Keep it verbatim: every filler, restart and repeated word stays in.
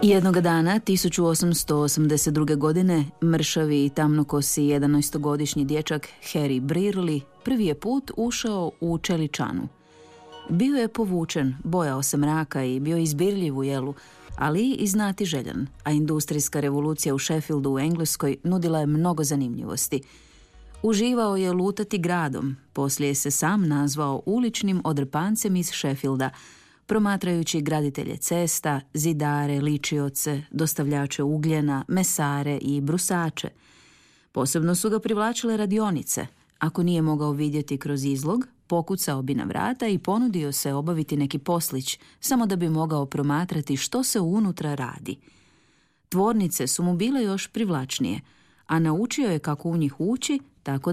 Jednoga dana, tisuću osamsto osamdeset druge. godine, mršavi i tamnokosi jedanaestogodišnji dječak Harry Brearley prvi je put ušao u čeličanu. Bio je povučen, bojao se mraka i bio izbirljiv u jelu, ali i znatiželjan, a industrijska revolucija u Sheffieldu u Engleskoj nudila je mnogo zanimljivosti. Uživao je lutati gradom, poslije se sam nazvao uličnim odrpancem iz Sheffielda, promatrajući graditelje cesta, zidare, ličioce, dostavljače ugljena, mesare i brusače. Posebno su ga privlačile radionice. Ako nije mogao vidjeti kroz izlog, pokucao bi na vrata i ponudio se obaviti neki poslić, samo da bi mogao promatrati što se unutra radi. Tvornice su mu bile još privlačnije, a naučio je kako u njih ući, tako